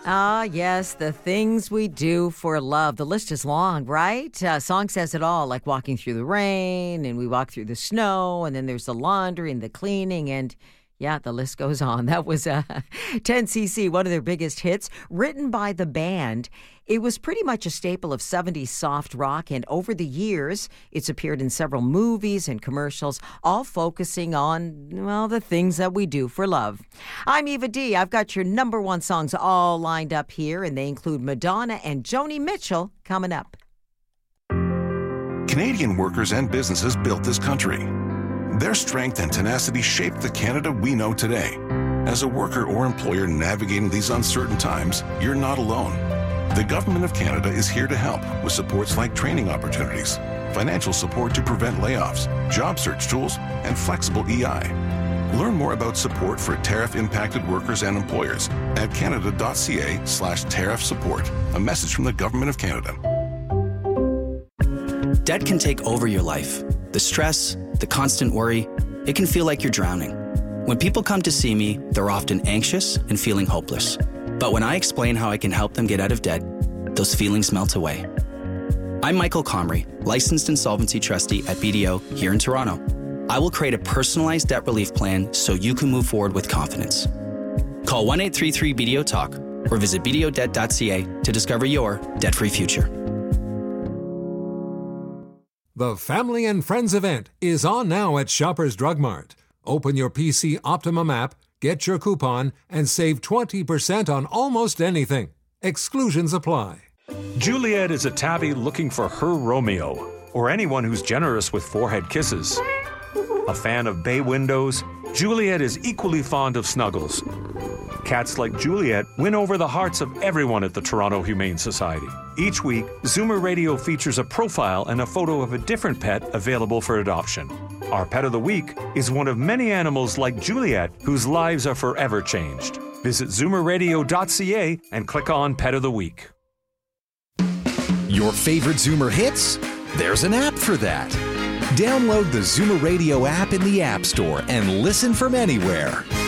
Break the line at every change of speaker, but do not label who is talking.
Ah, yes, the things we do for love. The list is long, right? Song says it all, like walking through the rain, and we walk through the snow, and then there's the laundry and the cleaning, and yeah, the list goes on. That was 10cc, one of their biggest hits, written by the band. It was pretty much a staple of 70s soft rock, and over the years, it's appeared in several movies and commercials, all focusing on, well, the things that we do for love. I'm Eva D. I've got your number one songs all lined up here, and they include Madonna and Joni Mitchell coming up.
Canadian workers and businesses built this country. Their strength and tenacity shaped the Canada we know today. As a worker or employer navigating these uncertain times, you're not alone. The Government of Canada is here to help with supports like training opportunities, financial support to prevent layoffs, job search tools, and flexible EI. Learn more about support for tariff-impacted workers and employers at canada.ca/tariff support. A message from the Government of Canada.
Debt can take over your life. The stress, the constant worry, it can feel like you're drowning. When people come to see me, they're often anxious and feeling hopeless. But when I explain how I can help them get out of debt, those feelings melt away. I'm Michael Comrie, licensed insolvency trustee at BDO here in Toronto. I will create a personalized debt relief plan so you can move forward with confidence. Call 1-833-BDO-TALK or visit bdodebt.ca to discover your debt-free future.
The Family and Friends event is on now at Shoppers Drug Mart. Open your PC Optimum app, get your coupon, and save 20% on almost anything. Exclusions apply.
Juliet is a tabby looking for her Romeo, or anyone who's generous with forehead kisses. A fan of bay windows, Juliet is equally fond of snuggles. Cats like Juliet win over the hearts of everyone at the Toronto Humane Society. Each week, Zoomer Radio features a profile and a photo of a different pet available for adoption. Our Pet of the Week is one of many animals like Juliet whose lives are forever changed. Visit zoomerradio.ca and click on Pet of the Week.
Your favorite Zoomer hits? There's an app for that. Download the Zoomer Radio app in the App Store and listen from anywhere.